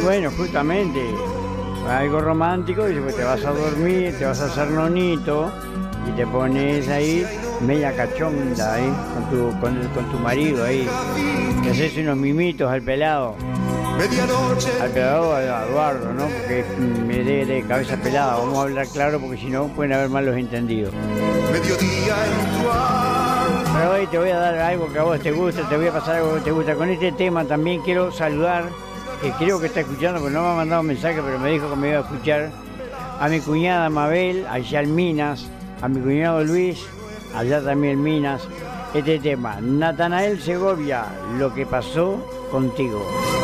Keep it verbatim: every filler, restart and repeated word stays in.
bueno, justamente, algo romántico, y después te vas a dormir, te vas a hacer nonito y te pones ahí media cachonda ahí con tu, con, con tu marido ahí. Te haces unos mimitos al pelado. Al pelado, a Eduardo, ¿no? Porque me dé de cabeza pelada. Vamos a hablar claro porque si no pueden haber malos entendidos. Pero hoy te voy a dar algo que a vos te gusta, te voy a pasar algo que te gusta. Con este tema también quiero saludar, que creo que está escuchando, porque no me ha mandado un mensaje, pero me dijo que me iba a escuchar, a mi cuñada Mabel, allá en Minas, a mi cuñado Luis, allá también en Minas. Este tema, Natanael Segovia, lo que pasó contigo.